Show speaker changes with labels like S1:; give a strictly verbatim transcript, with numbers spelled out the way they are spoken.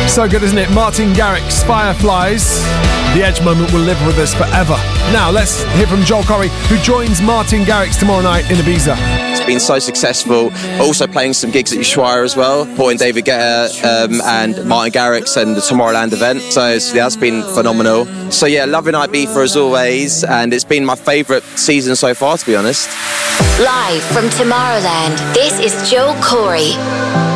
S1: So good, isn't it? Martin Garrix, Fireflies. The Edge moment will live with us forever. Now, let's hear from Joel Corry, who joins Martin Garrix tomorrow night in Ibiza.
S2: It's been so successful. Also playing some gigs at Ushuaia as well, supporting David Guetta um, and Martin Garrix and the Tomorrowland event. So yeah, that's been phenomenal. So yeah, loving Ibiza as always, and it's been my favourite season so far, to be honest.
S3: Live from Tomorrowland, this is Joel Corry.